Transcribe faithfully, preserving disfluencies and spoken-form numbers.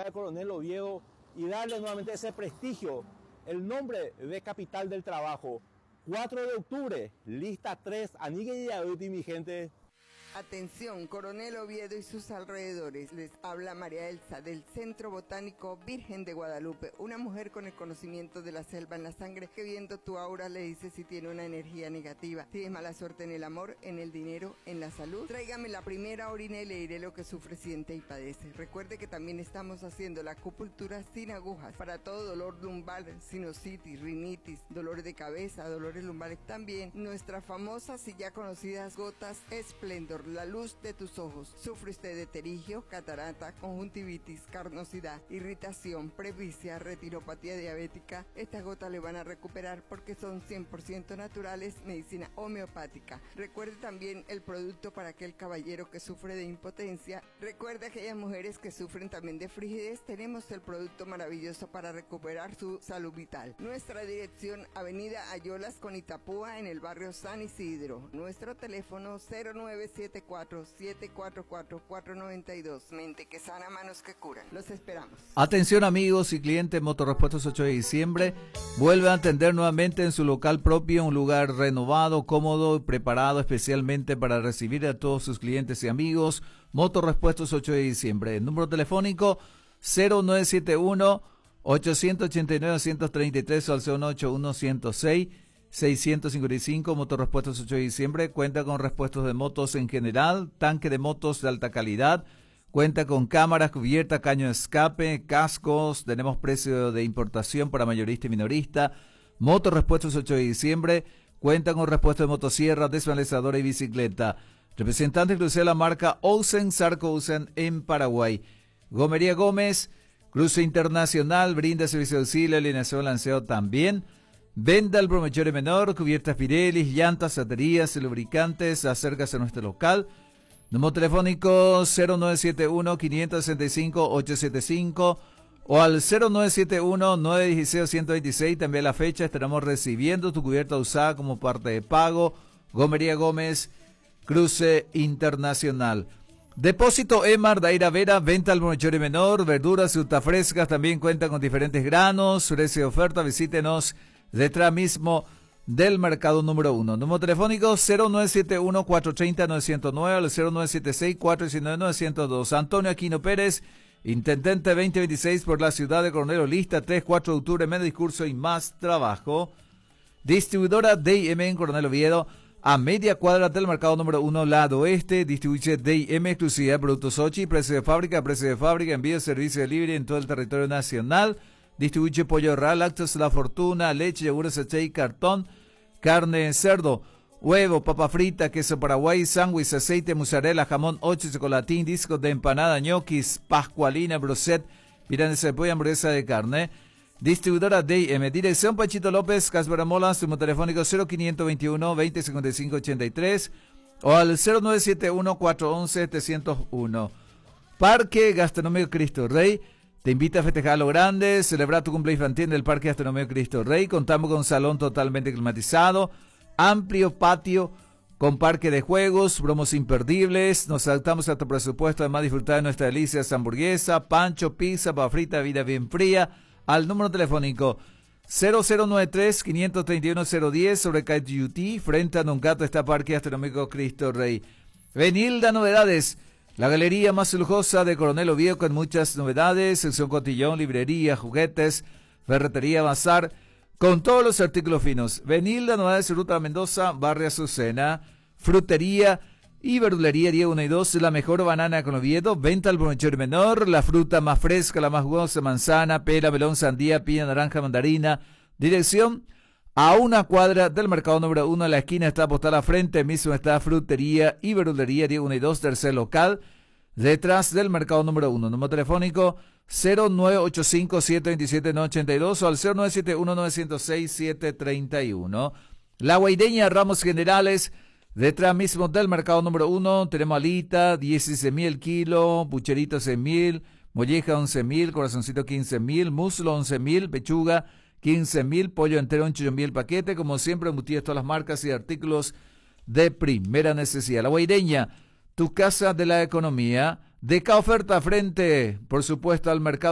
ciudad de Coronel Oviedo y darle nuevamente ese prestigio, el nombre de capital del trabajo. cuatro de octubre, lista tres, Anigue y mi gente. Atención, Coronel Oviedo y sus alrededores. Les habla María Elsa del Centro Botánico Virgen de Guadalupe, una mujer con el conocimiento de la selva en la sangre que viendo tu aura le dice si tiene una energía negativa, si es mala suerte en el amor, en el dinero, en la salud. Tráigame la primera orina y le diré lo que sufre, siente y padece. Recuerde que también estamos haciendo la acupuntura sin agujas para todo dolor lumbar, sinusitis, rinitis, dolores de cabeza, dolores lumbares. También nuestras famosas y ya conocidas gotas Esplendor, la luz de tus ojos. ¿Sufre usted de terigio, catarata, conjuntivitis, carnosidad, irritación, presbicia, retinopatía diabética? Estas gotas le van a recuperar porque son cien por ciento naturales, medicina homeopática. Recuerde también el producto para aquel caballero que sufre de impotencia. Recuerde aquellas mujeres que sufren también de frigidez. Tenemos el producto maravilloso para recuperar su salud vital. Nuestra dirección, Avenida Ayolas con Itapúa, en el barrio San Isidro. Nuestro teléfono cero nueve siete cuatro siete cuatro cuatro cuatro nueve dos. Mente que sana, manos que curan. Los esperamos. Atención amigos y clientes, Motorrepuestos ocho de diciembre vuelve a atender nuevamente en su local propio, un lugar renovado, cómodo y preparado especialmente para recibir a todos sus clientes y amigos. Motorrepuestos ocho de diciembre. El número telefónico cero nueve siete uno, ocho ocho nueve, uno cero tres tres o al cero ocho uno cero seis seiscientos cincuenta y cinco. Motorrepuestos ocho de diciembre cuenta con repuestos de motos en general, tanque de motos de alta calidad, cuenta con cámaras, cubierta, caño de escape, cascos, tenemos precio de importación para mayorista y minorista. Motorrepuestos ocho de diciembre cuenta con repuestos de motosierra, desmalezadora y bicicleta. Representante exclusivo de la marca Olsen Sarco Olsen en Paraguay. Gomería Gómez, cruce internacional, brinda servicio de auxilio, alineación, lanceo también. Venda al por mayor y menor, cubiertas Pirelli, llantas, baterías, lubricantes. Acércase a nuestro local. Número telefónico cero nueve siete uno, cinco seis cinco, ocho siete cinco o al cero nueve siete uno, nueve uno cero, uno dos seis. También la fecha estaremos recibiendo tu cubierta usada como parte de pago. Gomería Gómez, cruce internacional. Depósito Emar, Daira Vera, venta al mayor y menor, verduras y frutas frescas. También cuenta con diferentes granos. Precio de oferta, visítenos detrás mismo del mercado número uno. Número telefónico cero nueve siete uno, cuatro tres cero, nueve cero nueve al cero nueve siete seis, cuatro uno nueve, nueve cero dos. Antonio Aquino Pérez, intendente veinte veintiséis por la ciudad de Coronel, lista tres, cuatro de octubre, menos discurso y más trabajo. Distribuidora D I M en Coronel Oviedo, a media cuadra del mercado número uno, lado oeste. Distribuye D I M exclusividad, productos Sochi, precio de fábrica, precio de fábrica, envío, servicio de delivery en todo el territorio nacional. Distribuye pollo real, lácteos La Fortuna, leche, yogures, aceite y cartón, carne de cerdo, huevo, papa frita, queso paraguay, sándwich, aceite, mozzarella, jamón, ocho, chocolatín, discos de empanada, ñoquis, pascualina, broset, milanesa de pollo, hamburguesa de carne. Distribuidora D I M, dirección Pachito López, Casper Mola, su telefónico cero quinientos veintiuno, veinte cincuenta y cinco ochenta y tres o al cero nueve siete uno, cuatro once, setecientos uno. Parque Gastronómico Cristo Rey te invita a festejar a lo grande, celebrar tu cumpleaños infantil en el Parque Gastronómico Cristo Rey. Contamos con un salón totalmente climatizado, amplio patio con parque de juegos, promos imperdibles. Nos adaptamos a tu presupuesto, además disfrutar de nuestra deliciosa hamburguesa, pancho, pizza, papa frita, vida bien fría. Al número telefónico cero cero nueve tres, cinco tres uno, cero diez sobre calle U T, frente a Nuncato está Parque Gastronómico Cristo Rey. Benilda Novedades, la galería más lujosa de Coronel Oviedo con muchas novedades, sección cotillón, librería, juguetes, ferretería, bazar, con todos los artículos finos. Benilda Novedades, Ruta Mendoza, Barrio Azucena, frutería y verdulería día uno y dos, la mejor banana con Oviedo, venta al por mayor y menor, la fruta más fresca, la más jugosa, manzana, pera, melón, sandía, piña, naranja, mandarina. Dirección a una cuadra del mercado número uno, en la esquina está postal a frente, mismo está frutería y verdulería día uno y dos, tercer local, detrás del mercado número uno. Número telefónico cero nueve ocho cinco, siete dos siete, nueve ocho dos o al cero nueve siete uno, nueve cero seis, siete tres uno. La Guaireña, Ramos Generales, detrás mismo del mercado número uno, tenemos alita, dieciséis mil el kilo, pucherito seis mil, molleja once mil, corazoncito quince mil, muslo once mil, pechuga quince mil, pollo entero ocho mil paquete, como siempre embutidas todas las marcas y artículos de primera necesidad. La Guaireña, tu casa de la economía, de cada oferta frente, por supuesto, al mercado